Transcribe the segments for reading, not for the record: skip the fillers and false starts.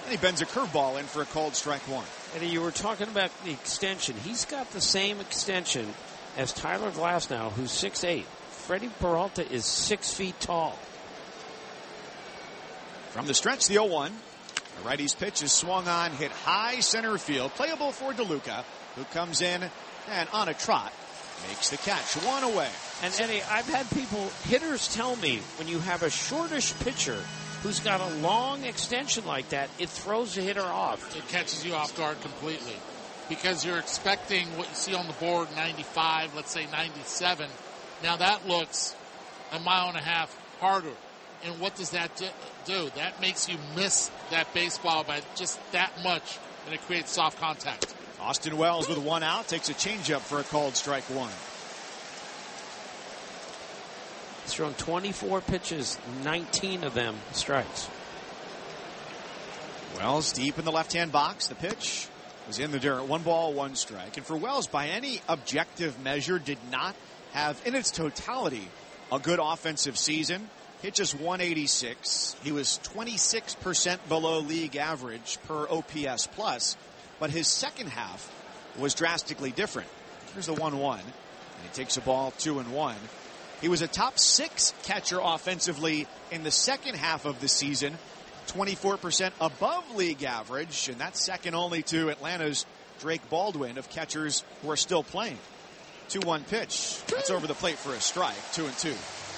And he bends a curveball in for a called strike one. Eddie, you were talking about the extension. He's got the same extension as Tyler Glasnow, who's 6'8". Freddie Peralta is 6 feet tall. From the stretch, the 0-1. The righty's pitch is swung on, hit high center field. Playable for DeLuca, who comes in and on a trot makes the catch. One away. And Eddie, I've had hitters tell me when you have a shortish pitcher who's got a long extension like that, it throws the hitter off. It catches you off guard completely because you're expecting what you see on the board, 95, let's say 97. Now that looks a mile and a half harder. And what does that do? That makes you miss that baseball by just that much, and it creates soft contact. Austin Wells with one out takes a changeup for a called strike one. He's thrown 24 pitches, 19 of them strikes. Wells deep in the left-hand box. The pitch was in the dirt. 1 ball, 1 strike. And for Wells, by any objective measure, did not have, in its totality, a good offensive season. Hit just 186. He was 26% below league average per OPS plus. But his second half was drastically different. Here's the 1-1. And he takes a ball 2-1. He was a top 6 catcher offensively in the second half of the season. 24% above league average. And that's second only to Atlanta's Drake Baldwin of catchers who are still playing. 2-1 pitch. That's over the plate for a strike. 2-2.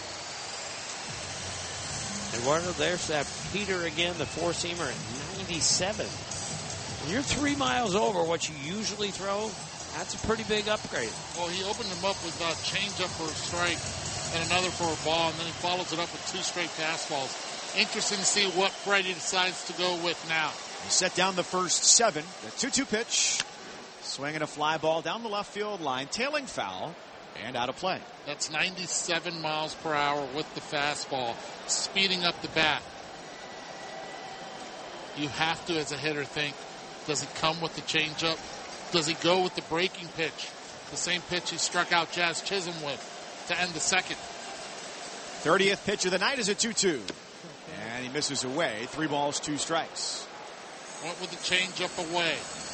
Eduardo, there's that Peter again, the four-seamer at 97. When you're 3 miles over what you usually throw, that's a pretty big upgrade. Well, he opened them up with a changeup for a strike and another for a ball, and then he follows it up with 2 straight fastballs. Interesting to see what Freddie decides to go with now. He set down the first 7. The 2-2 pitch. Swinging a fly ball down the left field line, tailing foul, and out of play. That's 97 miles per hour with the fastball, speeding up the bat. You have to, as a hitter, think, does it come with the changeup? Does he go with the breaking pitch? The same pitch he struck out Jazz Chisholm with to end the second. 30th pitch of the night is a 2-2. And he misses away. 3 balls, 2 strikes. Went with the changeup away.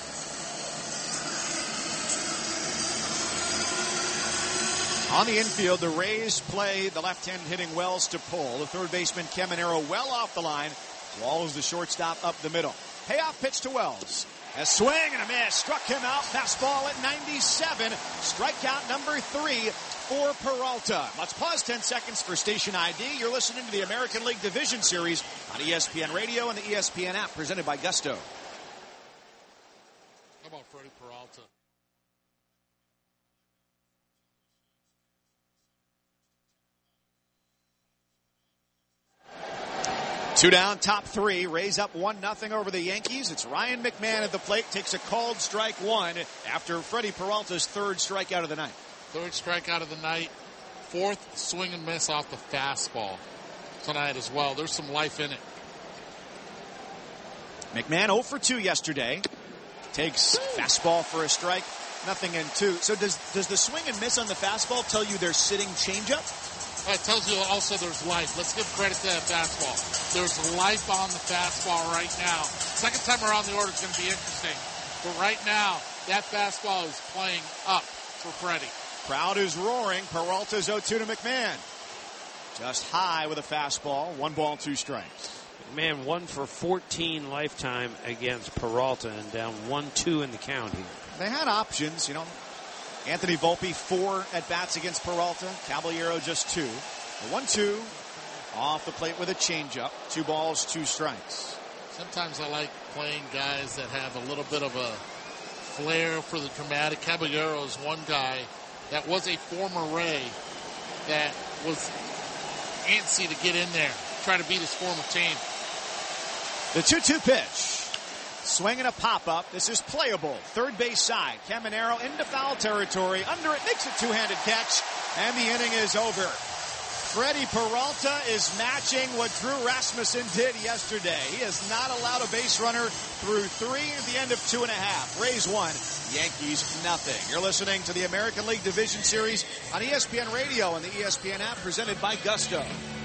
On the infield, the Rays play the left-hand hitting Wells to pull. The third baseman, Caminero, well off the line. Walls the shortstop up the middle. Payoff pitch to Wells. A swing and a miss. Struck him out. Fastball at 97. Strikeout number 3 for Peralta. Let's pause 10 seconds for station ID. You're listening to the American League Division Series on ESPN Radio and the ESPN app, presented by Gusto. How about Freddie Peralta? Two down, top 3. Rays up 1-0 over the Yankees. It's Ryan McMahon at the plate. Takes a called strike 1 after Freddie Peralta's 3rd strikeout of the night. 3rd strikeout of the night. 4th swing and miss off the fastball tonight as well. There's some life in it. McMahon 0 for 2 yesterday. Takes fastball for a strike. 0-2. So does the swing and miss on the fastball tell you they're sitting changeup? It tells you also there's life. Let's give credit to that fastball. There's life on the fastball right now. Second time around the order is going to be interesting. But right now, that fastball is playing up for Freddie. Crowd is roaring. Peralta's 0-2 to McMahon. Just high with a fastball. 1 ball, 2 strikes. McMahon 1 for 14 lifetime against Peralta and down 1-2 in the count here. They had options, you know. Anthony Volpe 4 at-bats against Peralta. Caballero just 2. The 1-2 off the plate with a changeup. 2 balls, 2 strikes. Sometimes I like playing guys that have a little bit of a flair for the dramatic. Caballero is one guy that was a former Ray that was antsy to get in there, try to beat his former team. The 2-2 pitch. Swinging a pop-up. This is playable. Third base side. Caminero into foul territory. Under it. Makes a two-handed catch. And the inning is over. Freddie Peralta is matching what Drew Rasmussen did yesterday. He has not allowed a base runner through 3 at the end of 2.5. Rays 1, Yankees 0. You're listening to the American League Division Series on ESPN Radio and the ESPN app, presented by Gusto.